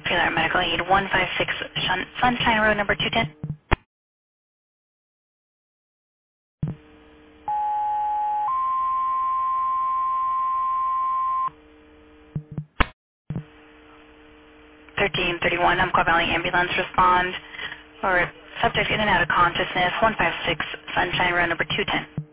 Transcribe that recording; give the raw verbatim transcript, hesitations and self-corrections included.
Taylor Medical Aid, one five six Shun- Sunshine Road, number two ten. thirteen thirty-one, Umpqua Valley Ambulance respond. Or subject in and out of consciousness, one five six Sunshine Road, number two ten.